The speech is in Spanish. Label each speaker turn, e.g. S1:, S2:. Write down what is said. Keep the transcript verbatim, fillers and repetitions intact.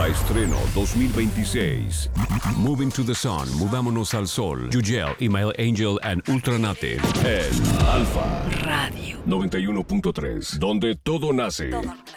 S1: Estreno dos mil veintiséis. Moving to the Sun, Movámonos al Sol. Yugel, Email Angel and Ultranative. En Alfa
S2: Radio
S1: noventa y uno punto tres, donde todo nace.
S2: Todo.